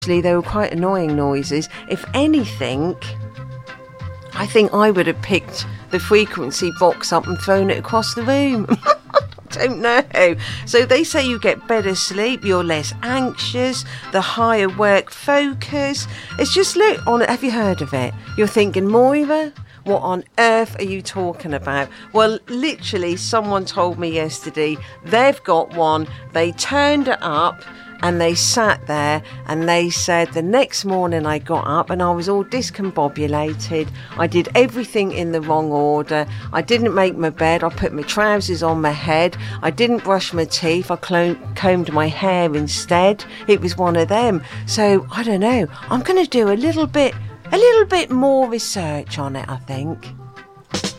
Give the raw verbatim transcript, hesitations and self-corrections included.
Actually, they were quite annoying noises. If anything, I think I would have picked the frequency box up and thrown it across the room. Don't know. So they say you get better sleep, you're less anxious, the higher work focus. It's just, look on it. Have you heard of it? You're thinking, Moira, what on earth are you talking about? Well, literally, someone told me yesterday they've got one. They turned it up and they sat there and they said the next morning I got up and I was all discombobulated. I did everything in the wrong order. I didn't make my bed. I put my trousers on my head. I didn't brush my teeth. I clone, combed my hair instead. It was one of them. So, I don't know. I'm going to do a little bit, a little bit more research on it, I think.